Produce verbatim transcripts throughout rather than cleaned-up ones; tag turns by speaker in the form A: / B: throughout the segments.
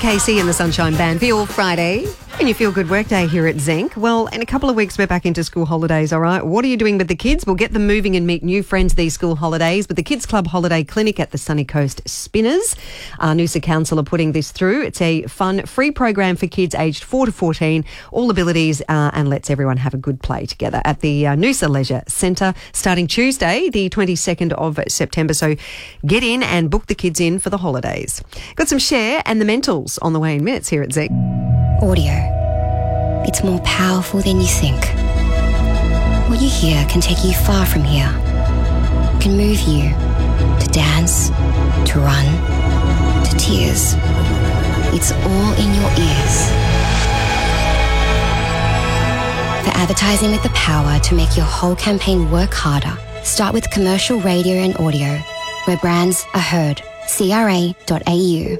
A: Casey and the Sunshine Band for your Friday and your Feel Good Workday here at Zinc. Well, in a couple of weeks, we're back into school holidays, all right? What are you doing with the kids? We'll get them moving and meet new friends these school holidays with the Kids Club Holiday Clinic at the Sunny Coast Spinners. Our Noosa Council are putting this through. It's a fun, free program for kids aged four to fourteen, all abilities, uh, and lets everyone have a good play together at the uh, Noosa Leisure Centre starting Tuesday, the twenty-second of September. So get in and book the kids in for the holidays. Got some Cher and the Mentals on the way in minutes here at Zinc.
B: Audio. It's more powerful than you think. What you hear can take you far from here. Can move you to dance, to run, to tears. It's all in your ears. For advertising with the power to make your whole campaign work harder, start with commercial radio and audio, where brands are heard. C R A dot A U.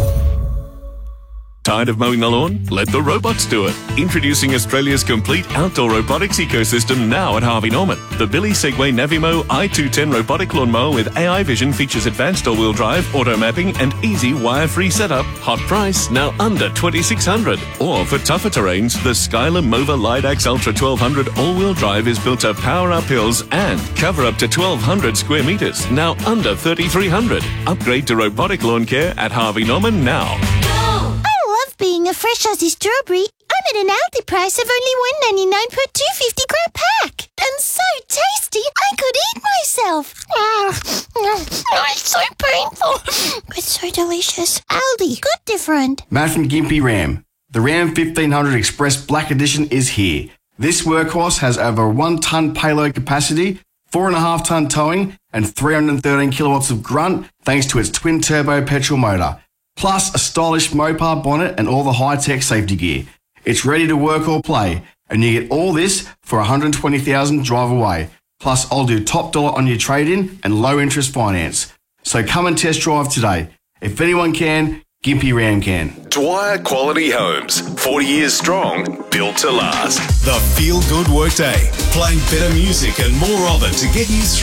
C: Tired of mowing the lawn? Let the robots do it. Introducing Australia's complete outdoor robotics ecosystem now at Harvey Norman. The Billy Segway Navimo i two ten robotic lawnmower with A I vision features advanced all-wheel drive, auto mapping and easy wire-free setup. Hot price, now under twenty-six hundred dollars. Or for tougher terrains, the Skyler Mova Lidax Ultra twelve hundred all-wheel drive is built to power up hills and cover up to twelve hundred square metres, now under thirty-three hundred dollars. Upgrade to robotic lawn care at Harvey Norman now.
D: Being a fresh Aussie strawberry, I'm at an Aldi price of only one ninety-nine per two hundred fifty gram pack. And so tasty, I could eat myself. Oh, it's so painful. It's so delicious. Aldi, good different.
E: Matt from Gympie Ram. The Ram fifteen hundred Express Black Edition is here. This workhorse has over a one tonne payload capacity, four point five tonne towing, and three hundred thirteen kilowatts of grunt thanks to its twin-turbo petrol motor. Plus a stylish Mopar bonnet and all the high-tech safety gear. It's ready to work or play, and you get all this for one hundred twenty thousand dollars drive away. Plus, I'll do top dollar on your trade-in and low-interest finance. So come and test drive today. If anyone can, Gympie Ram can.
C: Dwyer Quality Homes. forty years strong, built to last.
F: The Feel Good Workday. Playing better music and more of it to get you through.